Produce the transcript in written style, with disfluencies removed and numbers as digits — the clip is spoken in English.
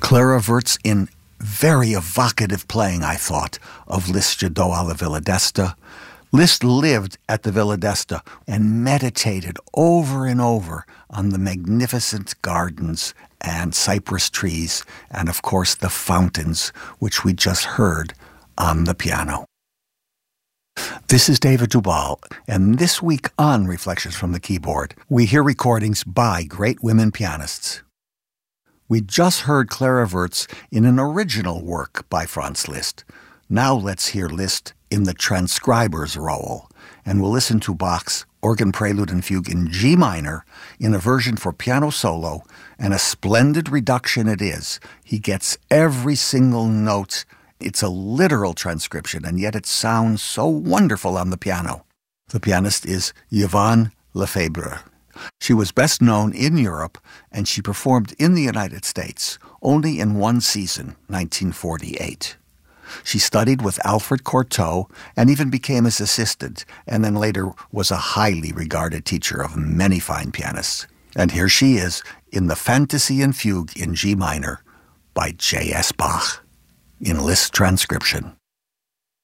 Clara Wurtz in very evocative playing, I thought, of Liszt's Jadot à la Villa d'Este. Liszt lived at the Villa d'Este and meditated over and over on the magnificent gardens and cypress trees and, of course, the fountains, which we just heard on the piano. This is David Duvall, and this week on Reflections from the Keyboard, we hear recordings by great women pianists. We just heard Clara Wurtz in an original work by Franz Liszt. Now let's hear Liszt in the transcriber's role, and we'll listen to Bach's Organ Prelude and Fugue in G minor in a version for piano solo, and a splendid reduction it is. He gets every single note. It's a literal transcription, and yet it sounds so wonderful on the piano. The pianist is Yvonne Lefebvre. She was best known in Europe, and she performed in the United States only in one season, 1948. She studied with Alfred Cortot and even became his assistant, and then later was a highly regarded teacher of many fine pianists. And here she is in the Fantasy and Fugue in G minor by J.S. Bach in Liszt transcription.